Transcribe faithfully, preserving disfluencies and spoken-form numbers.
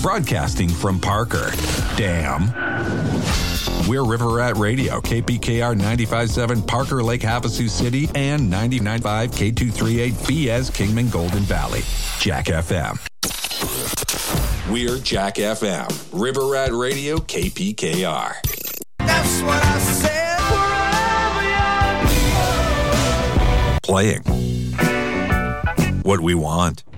broadcasting from Parker. Damn. We're River Rat Radio, K P K R ninety-five point seven Parker, Lake Havasu City, and ninety-nine point five K two thirty-eight B S Kingman Golden Valley. Jack F M. We're Jack F M, River Rat Radio, K P K R. That's what I said. Playing what we want.